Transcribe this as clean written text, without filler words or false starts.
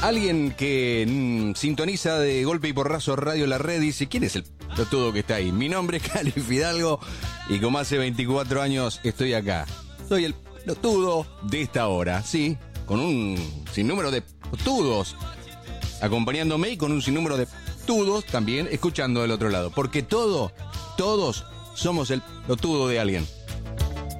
Alguien que sintoniza de golpe y porrazo Radio La Red dice: ¿quién es el pelotudo que está ahí? Mi nombre es Cali Fidalgo y como hace 24 años estoy acá. Soy el pelotudo de esta hora, sí, con un sinnúmero de pelotudos acompañándome y con un sinnúmero de pelotudos también escuchando del otro lado. Porque todos somos el pelotudo de alguien.